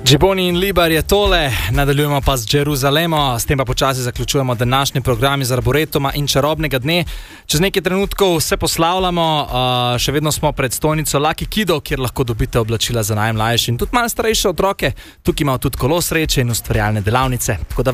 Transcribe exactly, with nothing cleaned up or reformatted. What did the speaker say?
Džiboni in Libar je tole, nadaljujemo pa z Jeruzalemo, s tem pa počasi zaključujemo današnji program iz Arboretuma in čarobnega dne. Čez nekaj trenutkov se poslavljamo, uh, še vedno smo pred stojnico Lucky Kidov, kjer lahko dobite oblačila za najmlajše in tudi malo starejše otroke. Tukaj imamo tudi kolo sreče in ustvarjalne delavnice.